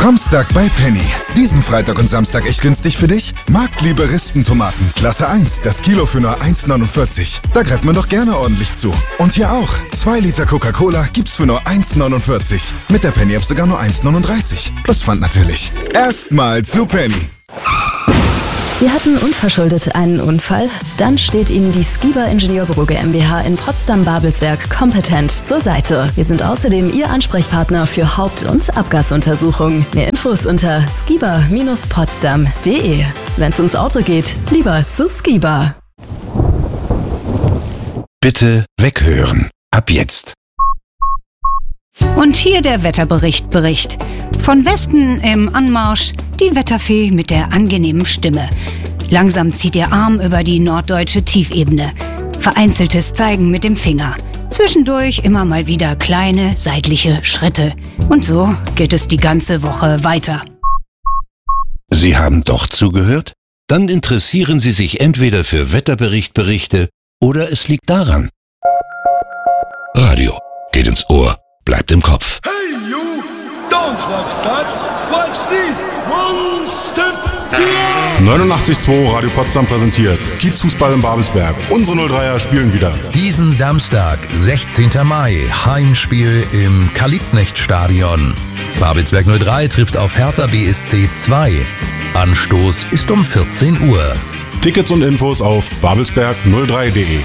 Samstag bei Penny. Diesen Freitag und Samstag echt günstig für dich? Marktliebe Rispentomaten, Klasse 1, das Kilo für nur 1,49. Da greift man doch gerne ordentlich zu. Und hier auch, 2 Liter Coca-Cola gibt's für nur 1,49. Mit der Penny-App sogar nur 1,39. Plus Pfand natürlich. Erstmal zu Penny. Sie hatten unverschuldet einen Unfall? Dann steht Ihnen die Skiba Ingenieurbüro GmbH in Potsdam-Babelsberg kompetent zur Seite. Wir sind außerdem Ihr Ansprechpartner für Haupt- und Abgasuntersuchungen. Mehr Infos unter skiba-potsdam.de. Wenn's ums Auto geht, lieber zu Skiba. Bitte weghören. Ab jetzt. Und hier der Wetterbericht. Von Westen im Anmarsch die Wetterfee mit der angenehmen Stimme. Langsam zieht ihr Arm über die norddeutsche Tiefebene. Vereinzeltes Zeigen mit dem Finger. Zwischendurch immer mal wieder kleine seitliche Schritte. Und so geht es die ganze Woche weiter. Sie haben doch zugehört? Dann interessieren Sie sich entweder für Wetterberichte oder es liegt daran. Radio geht ins Ohr, bleibt im Kopf. Hey you, don't watch that, watch this. One step beyond. 89.2 Radio Potsdam präsentiert Kiezfußball in Babelsberg. Unsere 03er spielen wieder. Diesen Samstag, 16. Mai, Heimspiel im Karl-Liebknecht-Stadion. Babelsberg 03 trifft auf Hertha BSC 2. Anstoß ist um 14 Uhr. Tickets und Infos auf babelsberg03.de.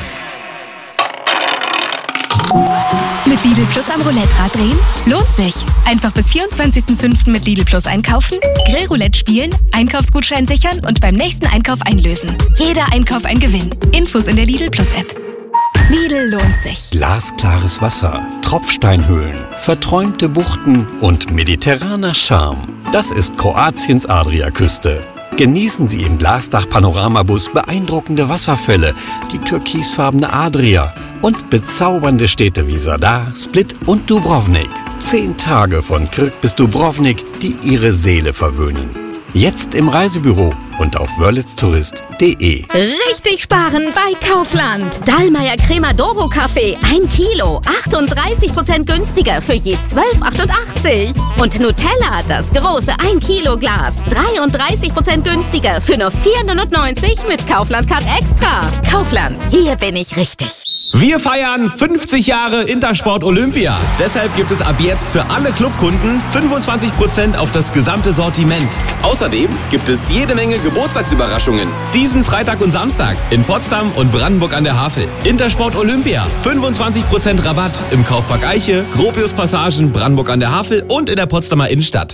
Mit Lidl Plus am Roulette-Rad drehen? Lohnt sich. Einfach bis 24.05. mit Lidl Plus einkaufen, Grillroulette spielen, Einkaufsgutschein sichern und beim nächsten Einkauf einlösen. Jeder Einkauf ein Gewinn. Infos in der Lidl Plus App. Lidl lohnt sich. Glasklares Wasser, Tropfsteinhöhlen, verträumte Buchten und mediterraner Charme. Das ist Kroatiens Adriaküste. Genießen Sie im Glasdach-Panoramabus beeindruckende Wasserfälle, die türkisfarbene Adria und bezaubernde Städte wie Zadar, Split und Dubrovnik. 10 Tage von Krk bis Dubrovnik, die Ihre Seele verwöhnen. Jetzt im Reisebüro und auf wörlitztourist.de. Richtig sparen bei Kaufland. Dallmayr Crema Doro Kaffee 1 Kilo, 38% günstiger für je 12,88. Und Nutella, das große 1 Kilo Glas, 33% günstiger für nur 4,99 mit Kaufland Card Extra. Kaufland, hier bin ich richtig. Wir feiern 50 Jahre Intersport Olympia. Deshalb gibt es ab jetzt für alle Clubkunden 25% auf das gesamte Sortiment. Außerdem gibt es jede Menge Geburtstagsüberraschungen. Diesen Freitag und Samstag in Potsdam und Brandenburg an der Havel. Intersport Olympia. 25% Rabatt im Kaufpark Eiche, Gropius Passagen, Brandenburg an der Havel und in der Potsdamer Innenstadt.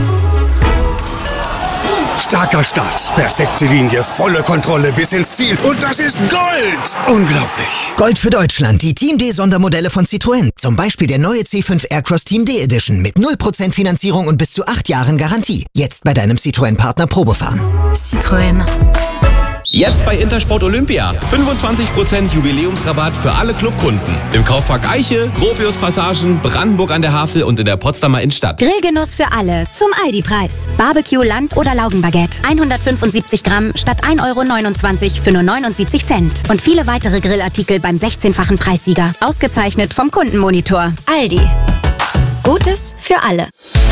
Starker Start, perfekte Linie, volle Kontrolle bis ins Ziel. Und das ist Gold! Unglaublich. Gold für Deutschland, die Team D-Sondermodelle von Citroën. Zum Beispiel der neue C5 Aircross Team D Edition mit 0% Finanzierung und bis zu 8 Jahren Garantie. Jetzt bei deinem Citroën-Partner Probefahren. Citroën. Jetzt bei Intersport Olympia. 25% Jubiläumsrabatt für alle Clubkunden. Im Kaufpark Eiche, Gropius Passagen, Brandenburg an der Havel und in der Potsdamer Innenstadt. Grillgenuss für alle zum Aldi-Preis. Barbecue, Land- oder Laugenbaguette. 175 Gramm statt 1,29 € für nur 79 Cent. Und viele weitere Grillartikel beim 16-fachen Preissieger. Ausgezeichnet vom Kundenmonitor. Aldi. Gutes für alle.